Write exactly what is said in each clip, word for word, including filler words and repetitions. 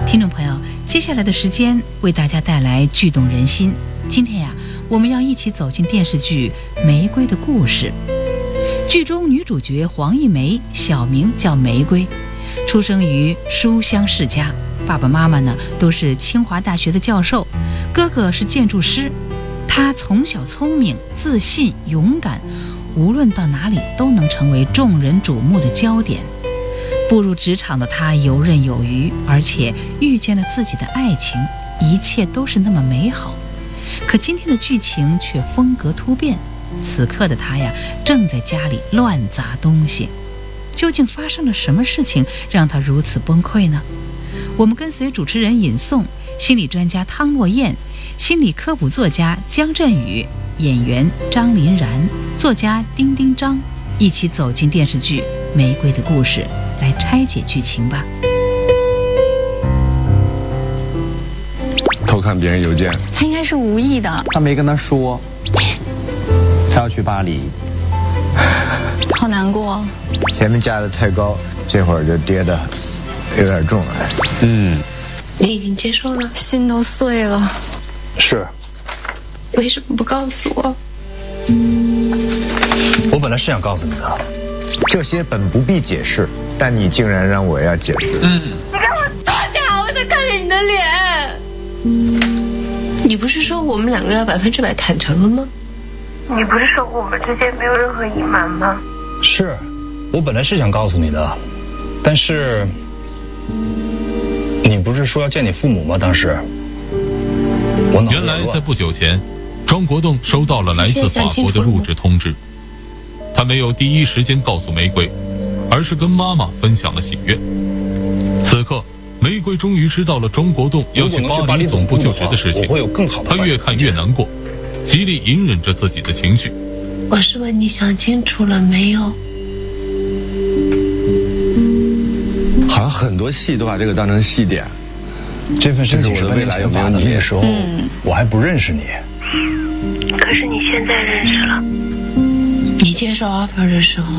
听众朋友，接下来的时间为大家带来剧动人心。今天呀，我们要一起走进电视剧《玫瑰的故事》。剧中女主角黄一梅，小名叫玫瑰，出生于书香世家，爸爸妈妈呢都是清华大学的教授，哥哥是建筑师。她从小聪明、自信、勇敢，无论到哪里都能成为众人瞩目的焦点。步入职场的她游刃有余，而且遇见了自己的爱情，一切都是那么美好。可今天的剧情却风格突变，此刻的她呀，正在家里乱砸东西。究竟发生了什么事情让她如此崩溃呢？我们跟随主持人尹颂、心理专家汤若燕、心理科普作家姜振宇、演员张林然、作家丁丁张，一起走进电视剧《玫瑰的故事》，来拆解剧情吧。 偷看别人邮件， 他应该是无意的。 他没跟他说，他要去巴黎， 好难过。 前面架得太高，这会儿就跌得有点重了。 嗯， 你已经接受了， 心都碎了。 是。 为什么不告诉我？ 我本来是想告诉你的， 这些本不必解释，但你竟然让我要解释。 嗯， 你给我坐下，我想看见你的脸。你不是说我们两个要百分之百坦诚了吗？ 你不是说我们之间没有任何隐瞒吗？ 是，我本来是想告诉你的，但是你不是说要见你父母吗？当时我脑子原来在不久前，庄国栋收到了来自法国的入职通知，他没有第一时间告诉玫瑰，而是跟妈妈分享了喜悦。此刻玫瑰终于知道了庄国栋要去巴黎总部就职的事情，他越看越难过，极力隐忍着自己的情绪。 我是问你想清楚了没有？ 好像很多戏都把这个当成戏点。 这份申请是未来有没有你？那个时候我还不认识你。 可是你现在认识了。 你接受 offer 的时候，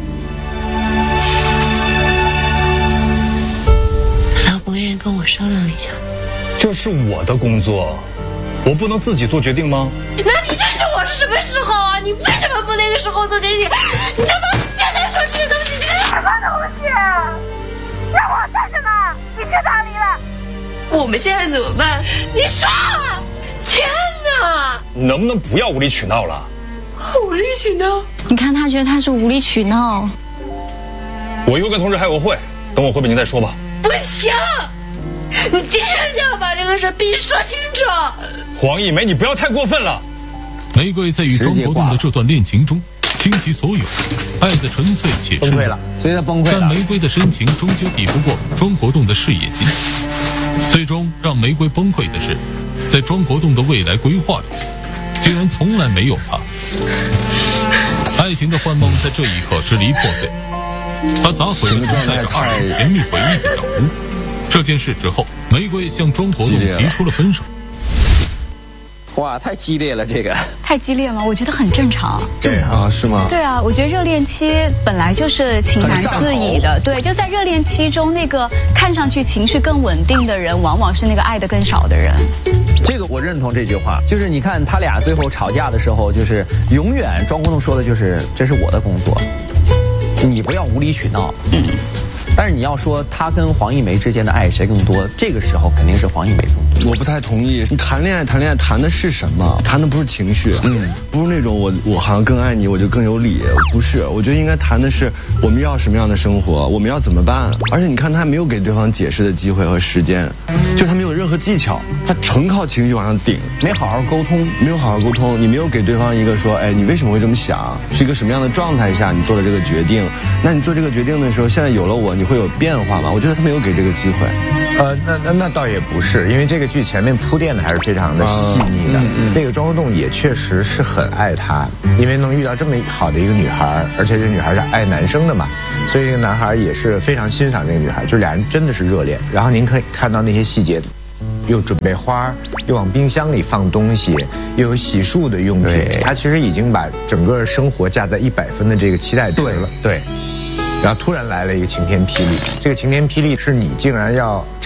老不愿意跟我商量一下？ 这是我的工作，我不能自己做决定吗？ 那你这是我什么时候啊？你为什么不那个时候做决定？你干嘛现在说这东西？ 什么东西？让我干什么？你去哪里了？ 我们现在怎么办？你说！天哪！ 能不能不要无理取闹了？ 无理取闹？ 你看他觉得他是无理取闹。 我一会儿跟同事开个会，等我回北京再说吧。 不行，你今天就要把这个事必须说清楚。 黄一梅，你不要太过分了。 玫瑰在与庄国栋的这段恋情中倾其所有，爱的纯粹且崩溃了， 所以他崩溃了。 但玫瑰的深情终究抵不过庄国栋的事业心。最终让玫瑰崩溃的是，在庄国栋的未来规划里，竟然从来没有他。爱情的幻梦在这一刻支离破碎，他砸毁了带着二人甜蜜回忆的小屋。这件事之后，玫瑰向庄国栋提出了分手。 哇，太激烈了，这个太激烈吗？我觉得很正常。 对啊，是吗？ 对啊，我觉得热恋期本来就是情难自已的。对，就在热恋期中，那个看上去情绪更稳定的人，往往是那个爱的更少的人。 这个我认同这句话，就是你看他俩最后吵架的时候，就是永远庄国栋说的就是这是我的工作，你不要无理取闹。嗯。但是你要说他跟黄一梅之间的爱谁更多，这个时候肯定是黄一梅更多。 我不太同意，你谈恋爱谈恋爱谈的是什么？谈的不是情绪，嗯，不是那种我我好像更爱你我就更有理，不是，我觉得应该谈的是我们要什么样的生活，我们要怎么办。而且你看他没有给对方解释的机会和时间，就他没有任何技巧，他纯靠情绪往上顶， 没好好沟通， 没有好好沟通，你没有给对方一个说，哎，你为什么会这么想，是一个什么样的状态下你做的这个决定，那你做这个决定的时候，现在有了我你会有变化吗？我觉得他没有给这个机会。 呃，那那那倒也不是，因为这个剧前面铺垫的还是非常的细腻的。嗯嗯、那个庄国栋也确实是很爱她，因为能遇到这么好的一个女孩，而且这女孩是爱男生的嘛，所以这个男孩也是非常欣赏这个女孩，就俩人真的是热恋。然后您可以看到那些细节，又准备花，又往冰箱里放东西，又有洗漱的用品，他其实已经把整个生活架在一百分的这个期待值了。对。然后突然来了一个晴天霹雳，这个晴天霹雳是你竟然要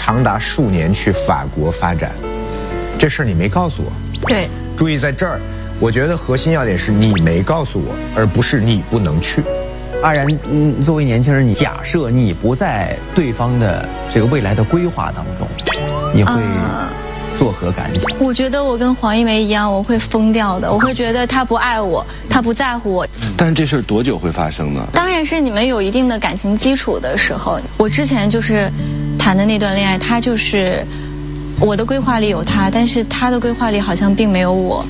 长达数年去法国发展，这事儿你没告诉我。 对， 注意在这儿，我觉得核心要点是你没告诉我，而不是你不能去。 阿然，嗯，作为年轻人，你假设你不在对方的这个未来的规划当中，你会作何感想？ 我觉得我跟黄一梅一样，我会疯掉的。我会觉得他不爱我，他不在乎我。 但是这事儿多久会发生呢？ 当然是你们有一定的感情基础的时候。我之前就是谈的那段恋爱，他就是我的规划里有他，但是他的规划里好像并没有我。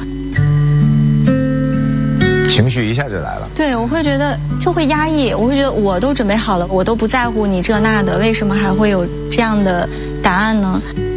情绪一下就来了。 对，我会觉得就会压抑，我会觉得我都准备好了，我都不在乎你这那的，为什么还会有这样的答案呢？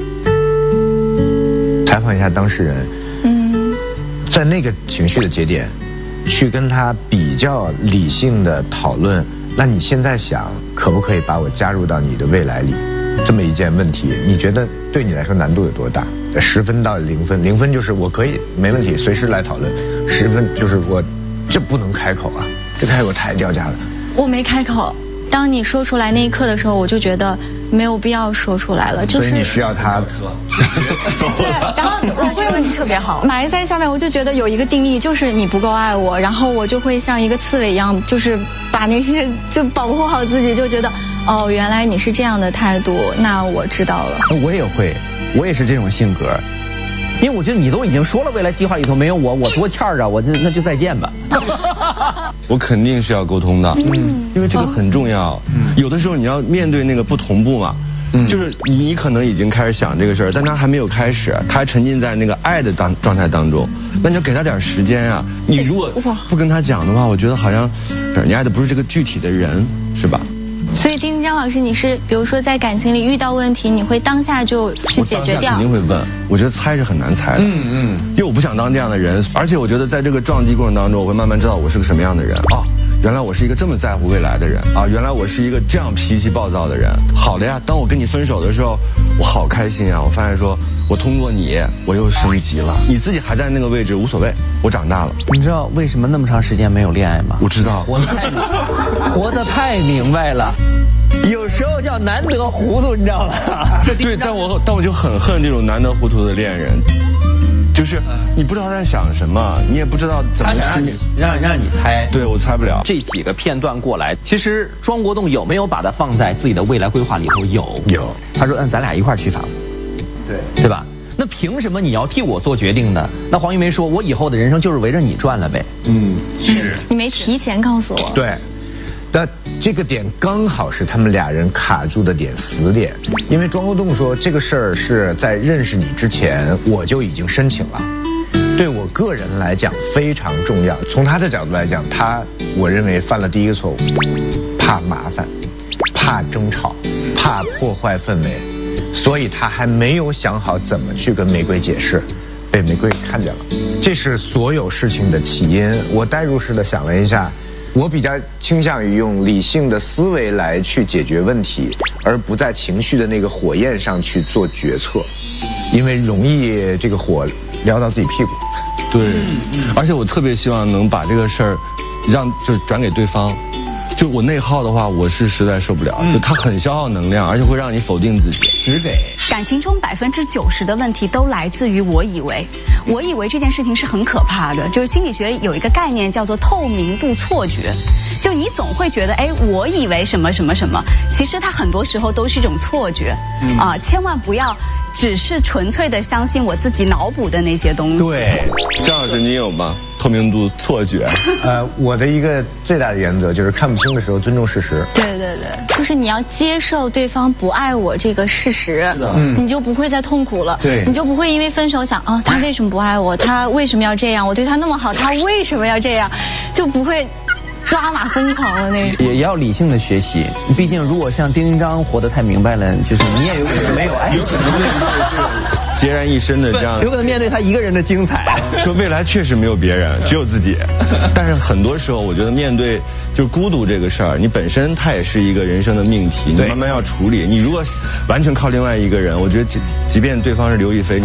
采访一下当事人，嗯，在那个情绪的节点，去跟他比较理性的讨论，那你现在想可不可以把我加入到你的未来里？这么一件问题，你觉得对你来说难度有多大？十分到零分，零分就是我可以没问题，随时来讨论；十分就是我这不能开口啊，这开口太掉价了。 我没开口，当你说出来那一刻的时候，我就觉得没有必要说出来了，就是。 所以你需要他说。 对，然后我会问题特别好，埋在下面，我就觉得有一个定义，就是你不够爱我，然后我就会像一个刺猬一样，就是把那些就保护好自己，就觉得哦，原来你是这样的态度，那我知道了。 我也会，我也是这种性格。因为我觉得你都已经说了未来计划里头没有我，我多欠儿啊，我就那就再见吧。 我肯定是要沟通的，嗯，因为这个很重要。嗯，有的时候你要面对那个不同步嘛，嗯，就是你可能已经开始想这个事儿，但他还没有开始，他还沉浸在那个爱的当状态当中，那你要给他点时间啊。你如果不跟他讲的话，我觉得好像你爱的不是这个具体的人，是吧？ 所以丁丁张老师，你是比如说在感情里遇到问题，你会当下就去解决掉？ 肯定会问。我觉得猜是很难猜的，嗯嗯，因为我不想当这样的人，而且我觉得在这个撞击过程当中，我会慢慢知道我是个什么样的人啊。原来我是一个这么在乎未来的人啊！原来我是一个这样脾气暴躁的人。好的呀，当我跟你分手的时候，我好开心啊！我发现说，我通过你，我又升级了。你自己还在那个位置无所谓，我长大了。 你知道为什么那么长时间没有恋爱吗？ 我知道， 活得太活得太明白了。有时候叫难得糊涂，你知道吗？ 对，但我但我就很恨这种难得糊涂的恋人。就是你不知道他在想什么，你也不知道怎么去让你让让你猜， 对我猜不了。 这几个片段过来，其实庄国栋有没有把它放在自己的未来规划里头？有， 有。 他说：“嗯，咱俩一块儿去法国。”对，对吧？那凭什么你要替我做决定呢？那黄玉梅说：“我以后的人生就是围着你转了呗。” 嗯，是。 你没提前告诉我。 对。但这个点刚好是他们俩人卡住的点，死点。因为庄国栋说这个事儿是在认识你之前我就已经申请了，对我个人来讲非常重要。从他的角度来讲，他我认为犯了第一个错误，怕麻烦，怕争吵，怕破坏氛围，所以他还没有想好怎么去跟玫瑰解释，被玫瑰看见了。这是所有事情的起因。我代入式的想了一下，我比较倾向于用理性的思维来去解决问题，而不在情绪的那个火焰上去做决策，因为容易这个火燎到自己屁股。 对，而且我特别希望能把这个事儿让就转给对方。就我内耗的话，我是实在受不了。就它很消耗能量，而且会让你否定自己。 只给感情中百分之九十的问题都来自于我以为，我以为这件事情是很可怕的。就是心理学有一个概念叫做透明度错觉，就你总会觉得，哎，我以为什么什么什么，其实它很多时候都是一种错觉。嗯、啊，千万不要只是纯粹的相信我自己脑补的那些东西。 对，张老师你有吗？透明度错觉。 呃，我的一个最大的原则就是看不清的时候尊重事实。 对对对，就是你要接受对方不爱我这个事实，嗯，你就不会再痛苦了。 对， 你就不会因为分手想哦，他为什么不爱我？他为什么要这样？我对他那么好，他为什么要这样？就不会抓马疯狂了那种。 也要理性的学习，毕竟如果像丁丁张活得太明白了，就是你也有可能没有爱情。 孑然一身的这样， 有可能面对他一个人的精彩。 说未来确实没有别人，只有自己。但是很多时候，我觉得面对就是孤独这个事儿，你本身它也是一个人生的命题，你慢慢要处理。你如果完全靠另外一个人，我觉得即即便对方是刘亦菲。